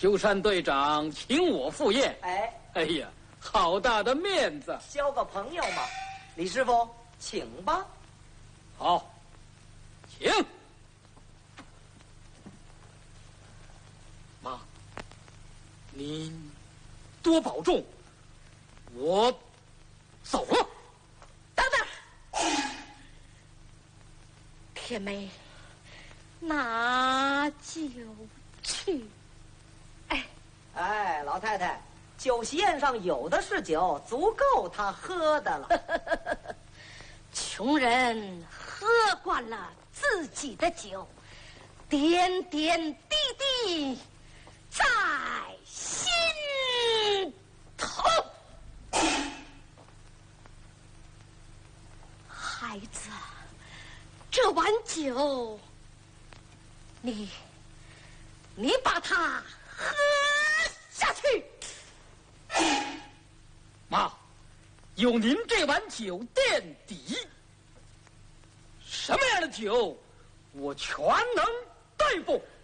修山队长请我赴宴。哎呀，好大的面子！ 交个朋友嘛。李师傅，请吧。 好，请。妈，您多保重，我走了。 等等，铁梅，拿酒去。 哎，老太太，酒席宴上有的是酒，足够他喝的了。 穷人喝惯了自己的酒，点点滴滴在心头。孩子，这碗酒，你把它喝下去。 妈，有您这碗酒垫底，什么样的酒我全能对付。